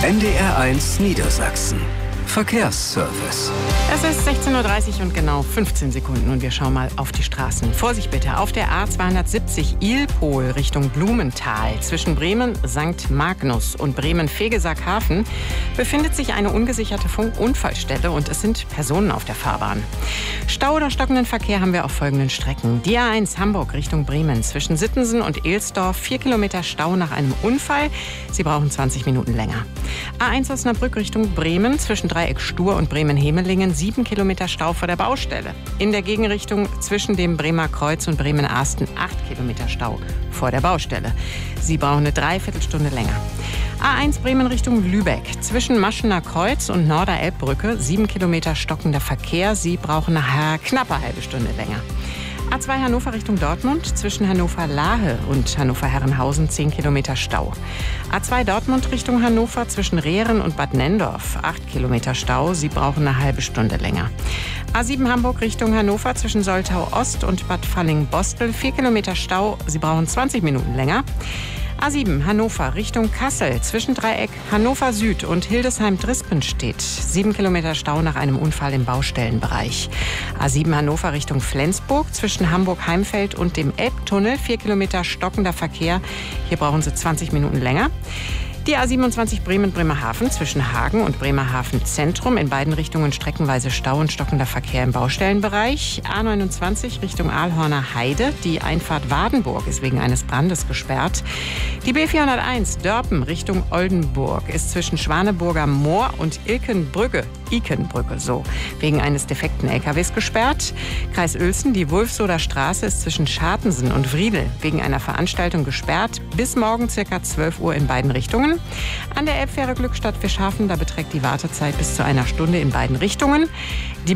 NDR1 Niedersachsen. Verkehrsservice. Es ist 16:30 Uhr und genau 15 Sekunden und wir schauen mal auf die Straßen. Vorsicht bitte, auf der A270 Ilpol Richtung Blumenthal zwischen Bremen St. Magnus und Bremen-Fegesack-Hafen befindet sich eine ungesicherte Unfallstelle und es sind Personen auf der Fahrbahn. Stau oder stockenden Verkehr haben wir auf folgenden Strecken. Die A1 Hamburg Richtung Bremen zwischen Sittensen und Ehlsdorf 4 Kilometer Stau nach einem Unfall. Sie brauchen 20 Minuten länger. A1 Osnabrück Richtung Bremen zwischen Dreieck Stur und Bremen-Hemelingen 7 Kilometer Stau vor der Baustelle. In der Gegenrichtung zwischen dem Bremer Kreuz und Bremen-Arsten 8 Kilometer Stau vor der Baustelle. Sie brauchen eine Dreiviertelstunde länger. A1 Bremen Richtung Lübeck zwischen Maschener Kreuz und Norderelbbrücke 7 Kilometer stockender Verkehr. Sie brauchen eine knappe halbe Stunde länger. A2 Hannover Richtung Dortmund zwischen Hannover-Lahe und Hannover-Herrenhausen 10 Kilometer Stau. A2 Dortmund Richtung Hannover zwischen Rehren und Bad Nenndorf 8 Kilometer Stau. Sie brauchen eine halbe Stunde länger. A7 Hamburg Richtung Hannover zwischen Soltau Ost und Bad Falling-Bostel 4 Kilometer Stau. Sie brauchen 20 Minuten länger. A7 Hannover Richtung Kassel zwischen Dreieck Hannover Süd und Hildesheim-Drispenstedt 7 Kilometer Stau nach einem Unfall im Baustellenbereich. A7 Hannover Richtung Flensburg zwischen Hamburg-Heimfeld und dem Elbtunnel 4 Kilometer stockender Verkehr. Hier brauchen Sie 20 Minuten länger. Die A27 Bremen-Bremerhaven zwischen Hagen und Bremerhaven Zentrum in beiden Richtungen streckenweise Stau und stockender Verkehr im Baustellenbereich. A29 Richtung Aalhorner Heide. Die Einfahrt Wadenburg ist wegen eines Brandes gesperrt. Die B401 Dörpen Richtung Oldenburg ist zwischen Schwaneburger Moor und Ikenbrücke wegen eines defekten LKWs gesperrt. Kreis Uelzen, die Wulfsoder Straße ist zwischen Schartensen und Wriedel wegen einer Veranstaltung gesperrt. Bis morgen ca. 12 Uhr in beiden Richtungen. An der Elbfähre Glückstadt-Fischhafen, da beträgt die Wartezeit bis zu einer Stunde in beiden Richtungen. Die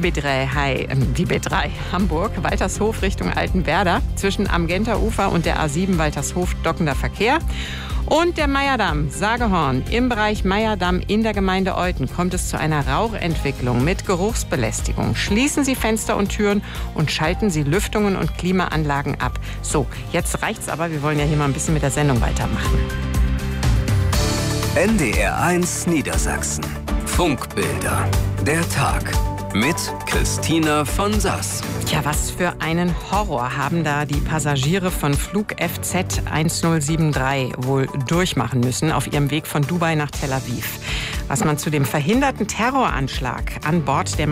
B3 Hamburg, Waltershof Richtung Altenwerder, zwischen Amgenter Ufer und der A7 Waltershof stockender Verkehr. Und der Meyerdamm, Sagehorn, im Bereich Meyerdamm in der Gemeinde Olten kommt es zu einer Rauchentwicklung mit Geruchsbelästigung. Schließen Sie Fenster und Türen und schalten Sie Lüftungen und Klimaanlagen ab. So, jetzt reicht's aber, wir wollen ja hier mal ein bisschen mit der Sendung weitermachen. NDR1 Niedersachsen. Funkbilder. Der Tag. Mit Christina von Sass. Tja, was für einen Horror haben da die Passagiere von Flug FZ 1073 wohl durchmachen müssen auf ihrem Weg von Dubai nach Tel Aviv. Was man zu dem verhinderten Terroranschlag an Bord der